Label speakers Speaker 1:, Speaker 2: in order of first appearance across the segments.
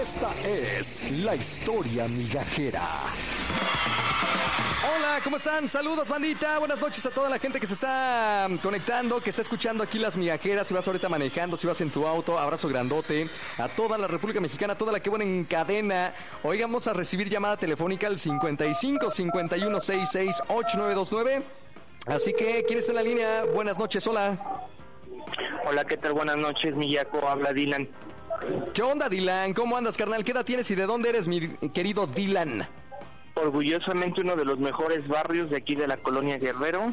Speaker 1: Esta es la historia migajera.
Speaker 2: Hola, ¿cómo están? Saludos, bandita. Buenas noches a toda la gente que se está conectando, que está escuchando aquí las migajeras. Si vas ahorita manejando, si vas en tu auto, abrazo grandote a toda la República Mexicana, a toda la que van en cadena. Hoy vamos a recibir llamada telefónica al 55 51 66 8929. Así que, ¿quién está en la línea? Buenas noches, hola.
Speaker 3: Hola, ¿qué tal? Buenas noches, Millaco, habla Dylan.
Speaker 2: ¿Qué onda, Dylan? ¿Cómo andas, carnal? ¿Qué edad tienes y de dónde eres, mi querido Dylan?
Speaker 3: Orgullosamente uno de los mejores barrios de aquí de la colonia Guerrero.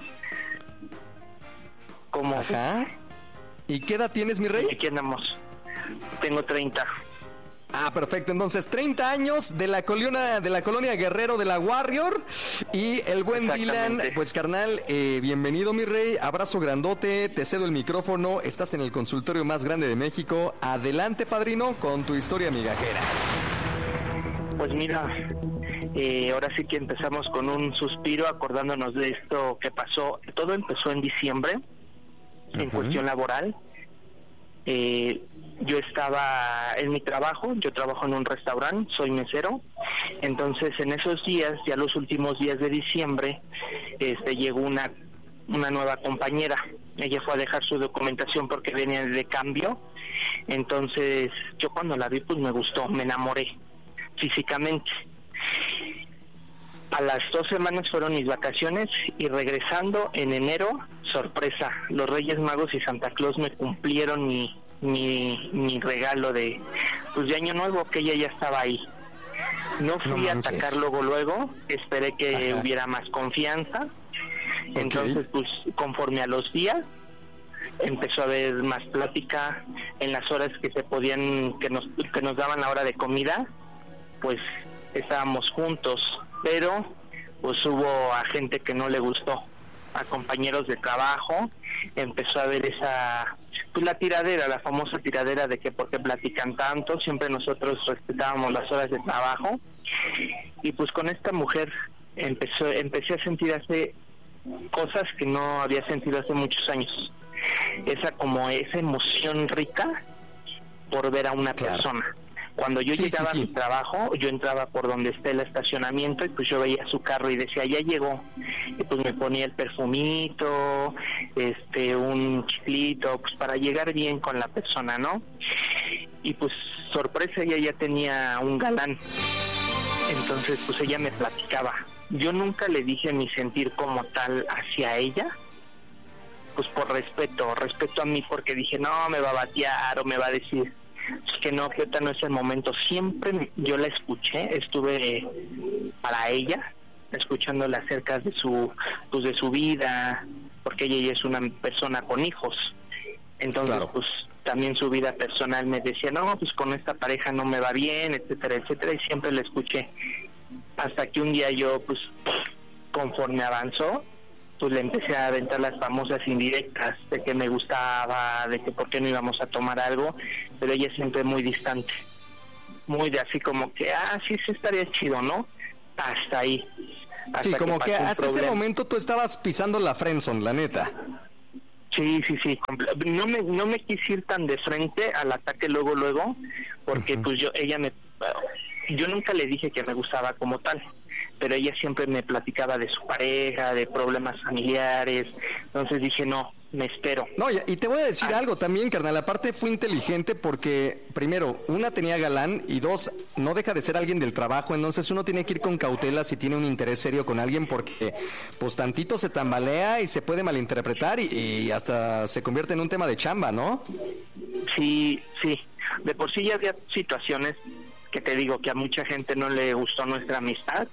Speaker 3: ¿Cómo?
Speaker 2: Ajá. ¿Y qué edad tienes, mi rey?
Speaker 3: Aquí andamos. Tengo 30.
Speaker 2: Ah, perfecto. Entonces, 30 años de la colonia Guerrero de la Warrior. Y el buen Dylan, pues carnal, bienvenido, mi rey. Abrazo grandote, te cedo el micrófono. Estás en el consultorio más grande de México. Adelante, padrino, con tu historia migajera.
Speaker 3: Pues mira, ahora sí que empezamos con un suspiro acordándonos de esto que pasó. Todo empezó en diciembre, en cuestión laboral. Yo estaba en mi trabajo, yo trabajo en un restaurante, soy mesero. Entonces en esos días, ya los últimos días de diciembre, llegó una nueva compañera. Ella fue a dejar su documentación porque venía de cambio. Entonces yo cuando la vi, pues me gustó, me enamoré físicamente. A las 2 semanas fueron mis vacaciones y regresando en enero, sorpresa, los Reyes Magos y Santa Claus me cumplieron mi regalo de Año Nuevo, que ella ya estaba ahí. No fui a atacar luego, esperé que hubiera más confianza. Entonces, pues conforme a los días, empezó a haber más plática en las horas que se podían, que nos daban la hora de comida, pues estábamos juntos, pero pues hubo a gente que no le gustó, a compañeros de trabajo. Empezó a haber la tiradera, la famosa tiradera de que por qué platican tanto. Siempre nosotros respetábamos las horas de trabajo, y pues con esta mujer empecé a sentir cosas que no había sentido hace muchos años. Esa emoción rica por ver a una persona. Cuando yo llegaba a mi trabajo, yo entraba por donde está el estacionamiento y pues yo veía su carro y decía, ya llegó. Y pues me ponía el perfumito, un chiclito, pues para llegar bien con la persona, ¿no? Y pues sorpresa, ella ya tenía un galán. Entonces pues ella me platicaba. Yo nunca le dije mi sentir como tal hacia ella, pues por respeto a mí, porque dije, no, me va a batear o me va a decir que no, que ahorita no es el momento. Siempre yo la escuché, estuve para ella, escuchándola acerca de su vida, porque ella ya es una persona con hijos. Entonces, pues también su vida personal me decía, no, pues con esta pareja no me va bien, etcétera, etcétera, y siempre la escuché. Hasta que un día yo, pues, conforme avanzó, pues le empecé a aventar las famosas indirectas de que me gustaba, de que por qué no íbamos a tomar algo, pero ella siempre muy distante, muy de así como que, sí estaría chido, ¿no? Hasta ahí.
Speaker 2: Sí, como que hasta ese momento tú estabas pisando la friendzone, la neta.
Speaker 3: Sí. No me quise ir tan de frente al ataque luego, porque pues yo nunca le dije que me gustaba como tal, pero ella siempre me platicaba de su pareja, de problemas familiares. Entonces dije, no, me espero.
Speaker 2: No, y te voy a decir algo también, carnal. Aparte fue inteligente porque, primero, una tenía galán y dos, no deja de ser alguien del trabajo. Entonces uno tiene que ir con cautela si tiene un interés serio con alguien, porque pues tantito se tambalea y se puede malinterpretar y hasta se convierte en un tema de chamba, ¿no?
Speaker 3: Sí. De por sí ya había situaciones que te digo que a mucha gente no le gustó nuestra amistad.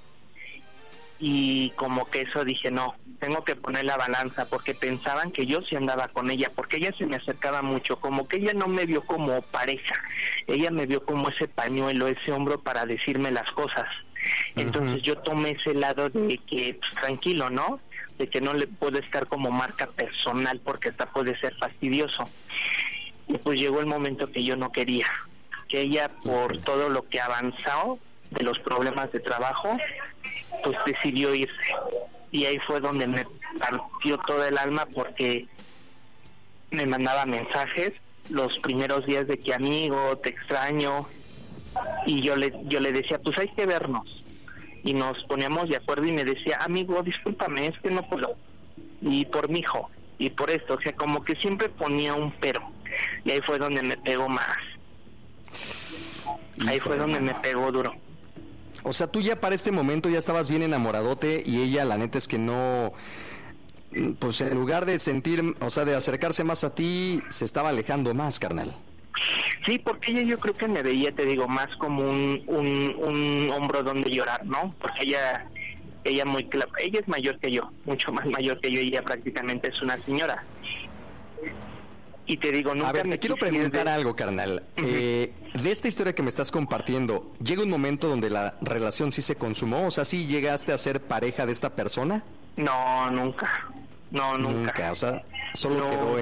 Speaker 3: Y como que eso dije, no, tengo que poner la balanza, porque pensaban que yo sí andaba con ella, porque ella se me acercaba mucho, como que ella no me vio como pareja, ella me vio como ese pañuelo, ese hombro para decirme las cosas. Entonces yo tomé ese lado de que, pues, tranquilo, ¿no? De que no le puedo estar como marca personal, porque hasta puede ser fastidioso. Y pues llegó el momento que yo no quería, que ella, por todo lo que avanzó de los problemas de trabajo, pues decidió irse. Y ahí fue donde me partió todo el alma, porque me mandaba mensajes los primeros días de que amigo, te extraño, y yo le decía, pues hay que vernos, y nos poníamos de acuerdo y me decía, amigo, discúlpame, es que no puedo, y por mi hijo, y por esto, o sea, como que siempre ponía un pero, y ahí fue donde me pegó más. Ahí fue donde me pegó duro.
Speaker 2: O sea, tú ya para este momento ya estabas bien enamoradote y ella, la neta es que no, pues en lugar de sentir, o sea, de acercarse más a ti, se estaba alejando más, carnal.
Speaker 3: Sí, porque ella yo creo que me veía, te digo, más como un hombro donde llorar, ¿no? Porque ella es mayor que yo, mucho más mayor que yo, y ella prácticamente es una señora. Y te digo, nunca.
Speaker 2: A ver, te quiero preguntar algo, carnal. Uh-huh. De esta historia que me estás compartiendo, ¿llega un momento donde la relación sí se consumó? O sea, ¿sí llegaste a ser pareja de esta persona?
Speaker 3: No, nunca. No, nunca.
Speaker 2: O sea, solo quedó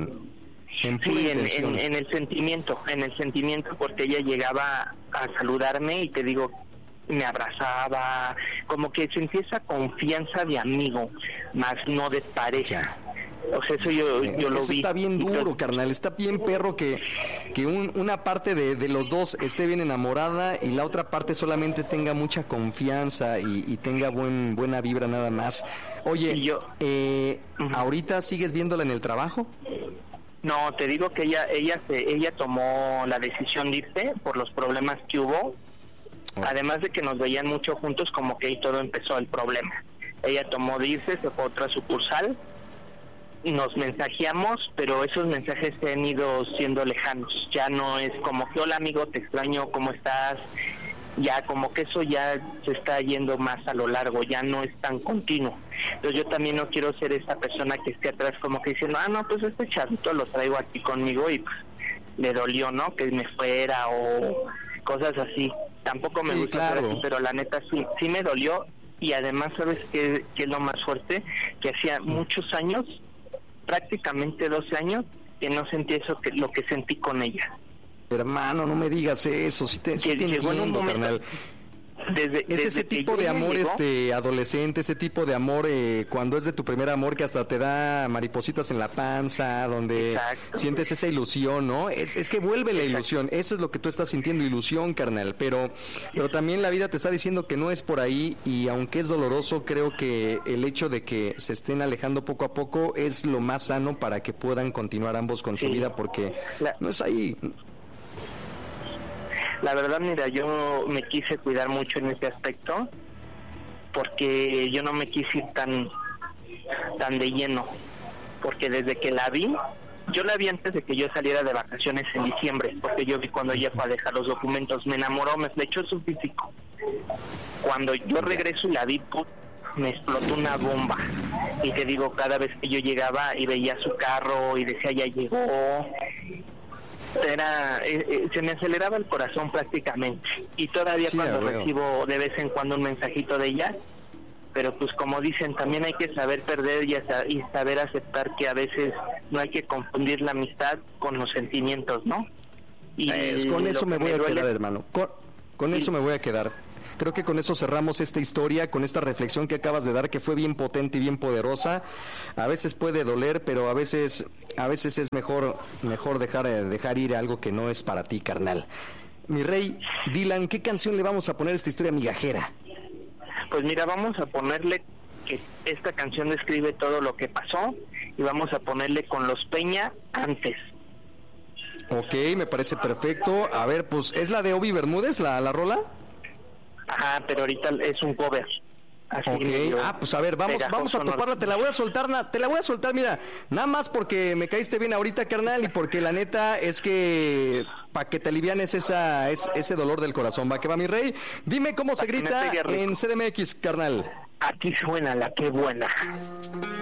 Speaker 2: en pura intención.
Speaker 3: En el sentimiento, porque ella llegaba a saludarme y te digo, me abrazaba, como que sentí esa confianza de amigo, más no de pareja. O sea, eso yo lo vi.
Speaker 2: Está bien duro, carnal, está bien perro que una parte de los dos esté bien enamorada y la otra parte solamente tenga mucha confianza y tenga buena vibra nada más. Oye, ¿ahorita sigues viéndola en el trabajo?
Speaker 3: No, te digo que ella tomó la decisión de irse por los problemas que hubo. Además de que nos veían mucho juntos, como que ahí todo empezó el problema. Ella tomó de irse, se fue a otra sucursal. Nos mensajeamos, pero esos mensajes se han ido siendo lejanos. Ya no es como que hola amigo, te extraño, ¿cómo estás? Ya como que eso ya se está yendo más a lo largo, ya no es tan continuo. Entonces yo también no quiero ser esa persona que esté atrás como que diciendo, no, pues este chavito lo traigo aquí conmigo y pues le dolió, ¿no? Que me fuera o cosas así. Tampoco me gusta ser así, pero la neta sí me dolió. Y además, ¿sabes qué es lo más fuerte? Que hacía muchos años, prácticamente 12 años, que no sentí eso lo que sentí con ella.
Speaker 2: Hermano, no me digas eso, sí te entiendo, carnal. Es ese tipo de amor adolescente, ese tipo de amor cuando es de tu primer amor que hasta te da maripositas en la panza, donde sientes esa ilusión, ¿no? Es que vuelve la ilusión, eso es lo que tú estás sintiendo, ilusión, carnal, pero también la vida te está diciendo que no es por ahí, y aunque es doloroso, creo que el hecho de que se estén alejando poco a poco es lo más sano para que puedan continuar ambos con su vida, porque no es ahí.
Speaker 3: La verdad, mira, yo me quise cuidar mucho en ese aspecto, porque yo no me quise ir tan de lleno, porque desde que yo la vi antes de que yo saliera de vacaciones en diciembre, porque yo vi cuando ella fue a dejar los documentos, me enamoró, me flechó su físico. Cuando yo regreso y la vi, me explotó una bomba, y te digo, cada vez que yo llegaba y veía su carro y decía, ya llegó, se me aceleraba el corazón prácticamente, y todavía cuando recibo de vez en cuando un mensajito de ella, pero pues como dicen, también hay que saber perder y saber aceptar que a veces no hay que confundir la amistad con los sentimientos, ¿no?
Speaker 2: Y con eso me voy a quedar, hermano, con eso me voy a quedar. Creo que con eso cerramos esta historia, con esta reflexión que acabas de dar, que fue bien potente y bien poderosa. A veces puede doler, pero a veces es mejor dejar ir algo que no es para ti, carnal. Mi rey, Dylan, ¿qué canción le vamos a poner a esta historia migajera?
Speaker 3: Pues mira, vamos a ponerle que esta canción describe todo lo que pasó, y vamos a ponerle Con los Peña, Antes.
Speaker 2: Ok, me parece perfecto. A ver, pues, ¿es la de Obi Bermúdez, la rola?
Speaker 3: Ajá, pero ahorita es un cover. Así
Speaker 2: pues a ver, vamos a toparla, te la voy a soltar, mira, nada más porque me caíste bien ahorita, carnal, y porque la neta es que para que te alivianes ese dolor del corazón. Va que va, mi rey. Dime cómo se grita en CDMX, carnal.
Speaker 3: Aquí suena la que buena.